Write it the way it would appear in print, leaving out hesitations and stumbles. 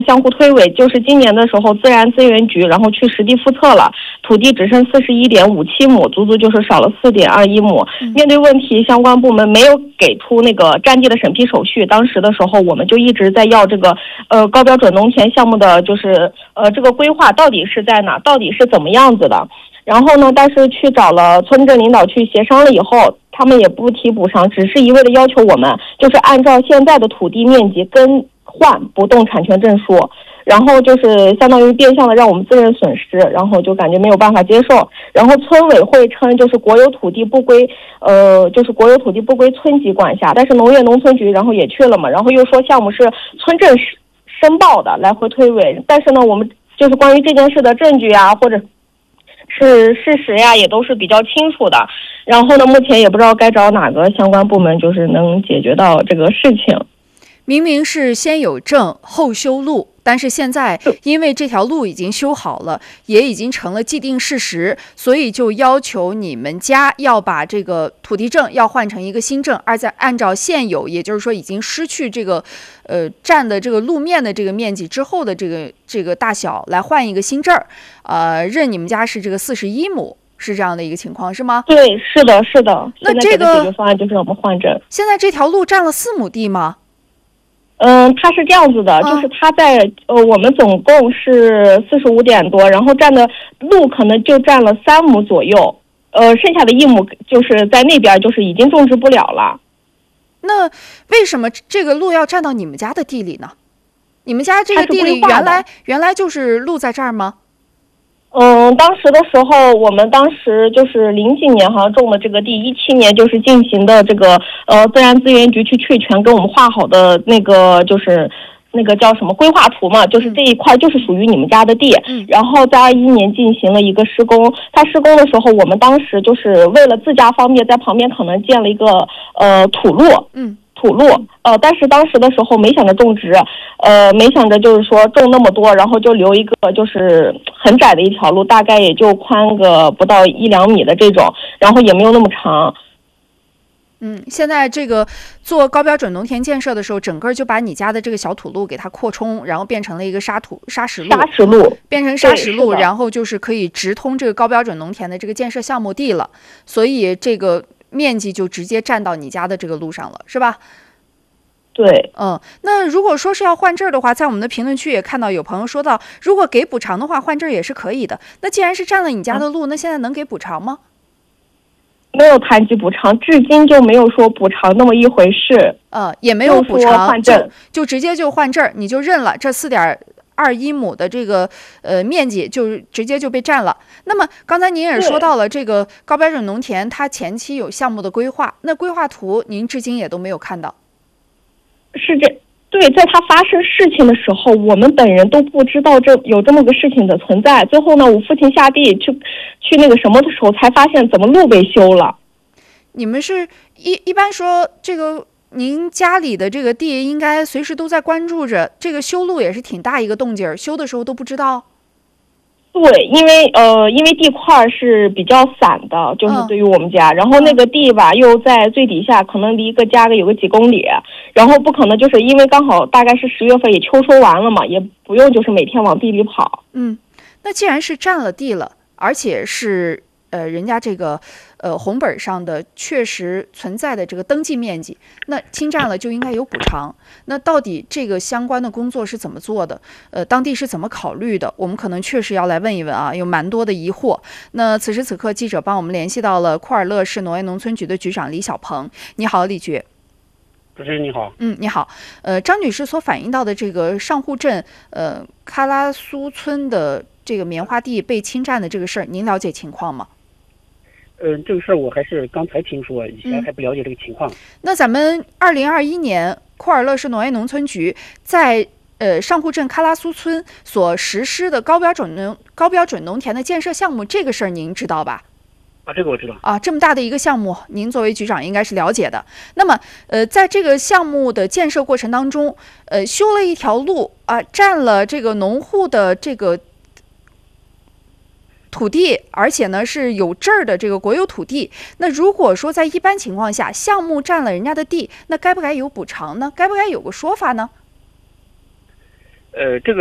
相互推诿，就是今年的时候，自然资源局然后去实地复测了，土地只剩41.57亩，足足就是少了4.21亩。面对问题，相关部门没有给出那个占地的审批手续，当时的时候我们就一直在要这个高标准农田项目的就是这个规划到底是在哪，到底是怎么样子的。然后呢，但是去找了村镇领导去协商了以后，他们也不提补偿，只是一味的要求我们就是按照现在的土地面积更换不动产权证书，然后就是相当于变相的让我们自认损失，然后就感觉没有办法接受。然后村委会称就是国有土地不归村级管辖，但是农业农村局然后也去了嘛，然后又说项目是村镇申报的，来回推诿。但是呢，我们就是关于这件事的证据啊，或者是事实呀，也都是比较清楚的。然后呢，目前也不知道该找哪个相关部门，就是能解决到这个事情。 明明是先有证后修路，但是现在因为这条路已经修好了，也已经成了既定事实，所以就要求你们家要把这个土地证要换成一个新证，而在按照现有，也就是说已经失去这个占的这个路面的这个面积之后的这个大小来换一个新证认你们家是这个41亩。是这样的一个情况是吗？ 对，是的，是的。 那这个解决方案就是让我们换证。 现在这条路占了4亩地吗？ 它是这样子的，就是它在我们总共是45点多，然后占的路可能就占了3亩左右，剩下的1亩就是在那边就是已经种植不了了。 那为什么这个路要占到你们家的地里呢？你们家这个地里原来就是路在这儿吗？ 当时的时候，我们当时就是00几年好像种的这个地，17年就是进行的这个自然资源局去确权给我们画好的那个就是那个叫什么规划图嘛，就是这一块就是属于你们家的地。然后在21年进行了一个施工，它施工的时候，我们当时就是为了自家方便，在旁边可能建了一个土路。但是当时的时候没想着种植，没想着就是说种那么多，然后就留一个就是很窄的一条路，大概也就宽个不到1-2米的这种，然后也没有那么长。 现在这个做高标准农田建设的时候，整个就把你家的这个小土路给它扩充，然后变成了一个沙石路，变成沙石路，然后就是可以直通这个高标准农田的这个建设项目地了，所以这个面积就直接占到你家的这个路上了，是吧？ 对。 那如果说是要换证的话，在我们的评论区也看到有朋友说到，如果给补偿的话，换证也是可以的。那既然是占了你家的路，那现在能给补偿吗？ 没有谈及补偿，至今就没有说补偿那么一回事。 也没有补偿，换证就直接就换证，你就认了这4.21亩的这个面积，就直接就被占了。那么刚才您也说到了，这个高标准农田它前期有项目的规划，那规划图您至今也都没有看到。 对，在他发生事情的时候，我们本人都不知道有这么个事情的存在。最后呢，我父亲下地去那个什么的时候，才发现怎么路被修了。 你们是一般说这个您家里的这个地应该随时都在关注着，这个修路也是挺大一个动静，修的时候都不知道。 对，因为地块是比较散的，就是对于我们家，然后那个地吧又在最底下，可能离一个家有个几公里，然后不可能就是因为刚好大概是10月份也秋收完了嘛，也不用就是每天往地里跑。 那既然是占了地了，而且是人家这个红本上的确实存在的这个登记面积，那侵占了就应该有补偿。那到底这个相关的工作是怎么做的？当地是怎么考虑的？我们可能确实要来问一问啊，有蛮多的疑惑。那此时此刻，记者帮我们联系到了库尔勒市农业农村局的局长李小鹏。你好，李局。 主持人你好。 你好。张女士所反映到的这个上户镇喀拉苏村的这个棉花地被侵占的这个事儿，您了解情况吗？ 这个事儿我还是刚才听说，以前还不了解这个情况。 那咱们2021年库尔勒市农业农村局在上户镇喀拉苏村所实施的高标准农田的建设项目，这个事儿您知道吧？ 这个我知道。 这么大的一个项目，您作为局长应该是了解的。那么在这个项目的建设过程当中，修了一条路占了这个农户的这个土地，而且呢是有证儿的这个国有土地。那如果说在一般情况下，项目占了人家的地，那该不该有补偿呢？该不该有个说法呢？ 这个